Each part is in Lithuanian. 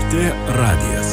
LRT radijas.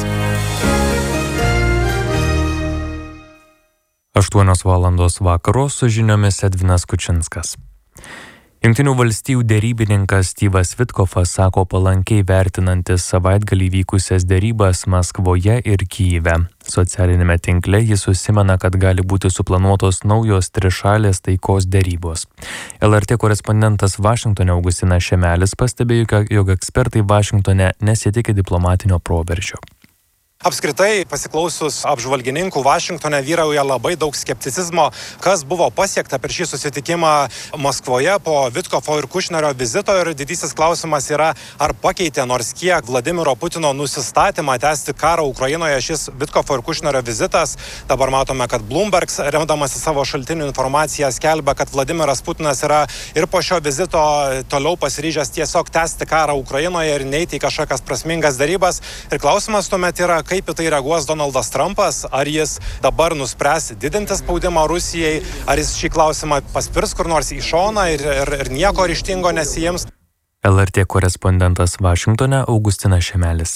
8 valandos vakaro su žiniomis Edvinas Kučinskas. Jungtinių valstijų derybininkas Steve'as Witkoffas sako palankiai vertinantis savaitgalį vykusias derybas Maskvoje ir Kyjive. Socialinėme tinkle jis užsimena, kad gali būti suplanuotos naujos trišalės taikos derybos. LRT korespondentas Vašingtone Augustinas Šemelis pastebėjo, jog ekspertai Vašingtone nesitikė diplomatinio proveržio. Apskritai, pasiklausius apžvalgininkų, Vašingtone vyrauja labai daug skepticizmo, kas buvo pasiekta per šį susitikimą Maskvoje po Witkoffo ir Kušnerio vizito, ir didysis klausimas yra, ar pakeitė nors kiek Vladimiro Putino nusistatymą tęsti karą Ukrainoje šis Witkoffo ir Kušnerio vizitas. Dabar matome, kad Bloomberg, remdamasi savo šaltinių informaciją, skelbia, kad Vladimiras Putinas yra ir po šio vizito toliau pasiryžęs tiesiog tęsti karą Ukrainoje ir neiti į kažkokias prasmingas darybas. Ir klausimas tuomet yra, kaip į tai reaguos Donaldas Trumpas, ar jis dabar nuspręs didinti spaudimą Rusijai, ar jis šį klausimą paspirs kur nors į šoną ir nieko ryžtingo nesiims. LRT korespondentas Vašingtone Augustinas Šemelis.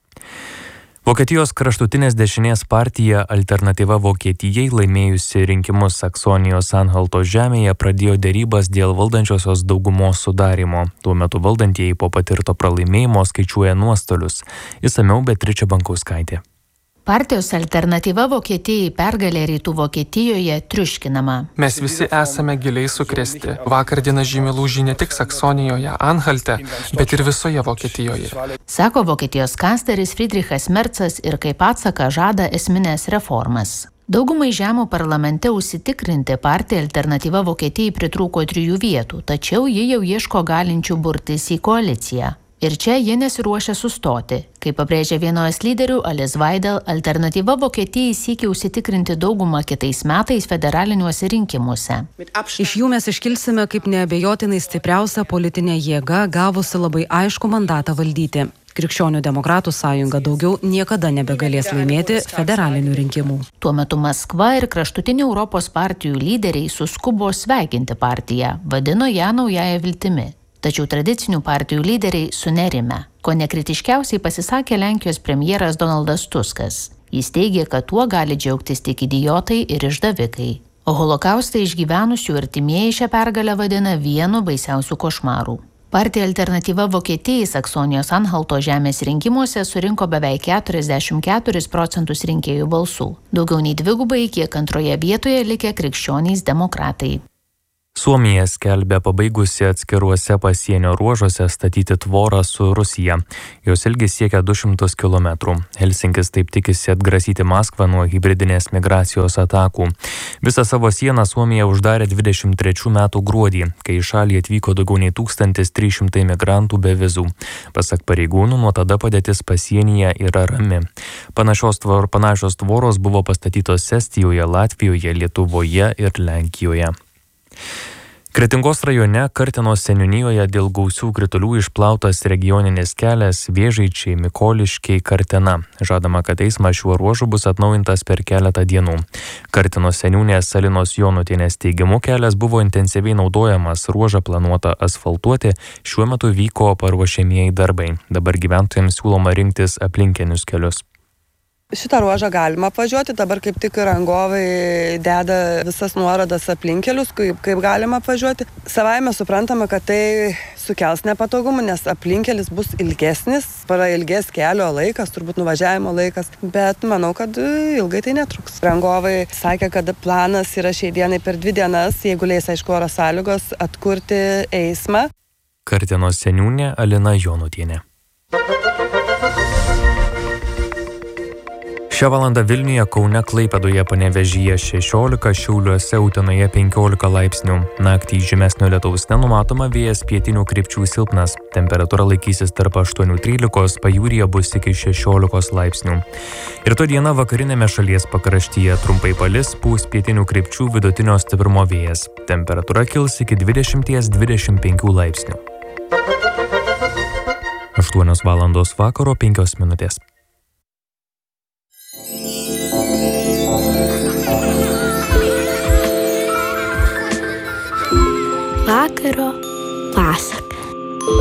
Vokietijos kraštutinės dešinės partija Alternatyva Vokietijai, laimėjusi rinkimus Saksonijos Anhalto žemėje, pradėjo derybas dėl valdančiosios daugumos sudarimo. Tuo metu valdantieji po patirto pralaimėjimo skaičiuoja nuostolius. Išsamiau Beatričė Bankauskaitė. Partijos Alternatyva Vokietijai pergalė Rytų Vokietijoje triuškinama. Mes visi esame giliai sukrėsti. Vakar diena žymi lūžį ne tik Saksonijoje, Anhalte, bet ir visoje Vokietijoje. Sako Vokietijos kancleris Friedrichas Merzas ir kaip atsaką žada esminės reformas. Daugumai žemų parlamente užsitikrinti partija Alternatyva Vokietijai pritrūko 3 vietų, tačiau ji jau ieško galinčių burtis į koaliciją. Ir čia ji nesiruošia sustoti. Kaip pabrėžė vienos lyderių Alice Weidel, Alternatyva Vokietijai siekia užsitikrinti daugumą kitais metais federaliniuose rinkimuose. Iš jų mes iškilsime kaip neabejotinai stipriausia politinė jėga, gavusi labai aišku mandatą valdyti. Krikščionių demokratų sąjunga daugiau niekada nebegalės laimėti federalinių rinkimų. Tuo metu Maskva ir kraštutinių Europos partijų lyderiai suskubo sveikinti partiją, vadino ją naująja viltimi. Tačiau tradicinių partijų lyderiai sunerime. Ko nekritiškiausiai pasisakė Lenkijos premjeras Donaldas Tuskas. Jis teigė, kad tuo gali džiaugtis tik idiotai ir išdavikai. O holokaustą išgyvenusių artimieji šią pergalę vadina vienu baisiausių košmarų. Partija Alternatyva Vokietijai Saksonijos Anhalto žemės rinkimuose surinko beveik 44% rinkėjų balsų. Daugiau nei dvigubai, kiek antroje vietoje likę krikščionys demokratai. Suomija skelbia pabaigusi atskiruose pasienio ruožuose statyti tvorą su Rusija. Jos ilgis siekia 200 km. Helsinkis taip tikisi atgrasyti Maskvą nuo hibridinės migracijos atakų. Visą savo sieną Suomija uždarė 23 metų gruodį, kai į šalį atvyko daugiau nei 1300 migrantų be vizų. Pasak pareigūnų, nuo tada padėtis pasienyje yra rami. Panašios tvoros buvo pastatytos Estijoje, Latvijoje, Lietuvoje ir Lenkijoje. Kretingos rajone Kartenos seniūnijoje dėl gausių kritulių išplautas regioninis kelias Vėžaičiai, Mikoliškiai, Kartena. Žadama, kad eismas šiuo ruožu bus atnaujintas per keletą dienų. Kartenos seniūnės Salinos Jonutienės teigimu, kelias buvo intensyviai naudojamas, ruožą planuota asfaltuoti, šiuo metu vyko paruošiamieji darbai. Dabar gyventojams siūloma rinktis aplinkinius kelius. Šitą ruožą galima apvažiuoti, dabar kaip tik rangovai deda visas nuorodas aplinkelius, kaip galima apvažiuoti. Savaime suprantama, kad tai sukels nepatogumų, nes aplinkelis bus ilgesnis, prailgės kelio laikas, turbūt nuvažiavimo laikas, bet manau, kad ilgai tai netruks. Rangovai sakė, kad planas yra šiai dienai per 2 dienas, jeigu leis aišku oro sąlygos, atkurti eismą. Kartenos seniūnė Alina Jonutienė. Šią valandą Vilniuje, Kaune, Klaipėdoje, Panevėžyje 16, Šiauliuose, Utenoje 15 laipsnių. Naktį žymesnio lietaus nenumatoma, vėjas pietinių krypčių silpnas. Temperatūra laikysis tarp 8-13, pajūryje bus iki 16 laipsnių. Rytoj dieną vakarinėme šalies pakraštyje trumpai palis, pūs pietinių krypčių vidutinio stiprumo vėjas. Temperatūra kils iki 20-25 laipsnių. 8 valandos vakaro 5 minutės. Vakaro